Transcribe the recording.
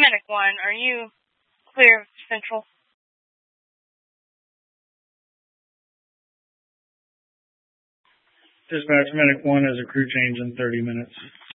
Medic 1, are you clear of Central? Dispatch, Medic 1 has a crew change in 30 minutes.